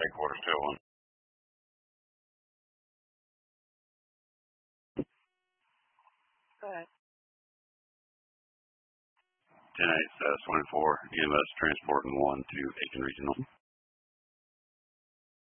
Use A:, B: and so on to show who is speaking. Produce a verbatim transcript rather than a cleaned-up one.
A: Headquarters two oh one.
B: Go ahead.
A: ten eight, uh, twenty-four, E M S transporting one to Aiken Regional.